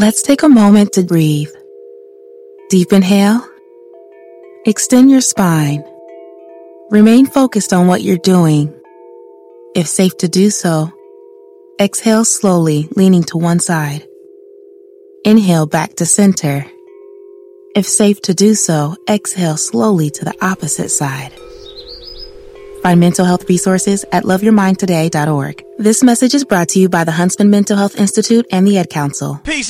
Let's take a moment to breathe. Deep inhale. Extend your spine. Remain focused on what you're doing. If safe to do so, exhale slowly, leaning to one side. Inhale back to center. If safe to do so, exhale slowly to the opposite side. Find mental health resources at loveyourmindtoday.org. This message is brought to you by the Huntsman Mental Health Institute and the Ad Council. Peace.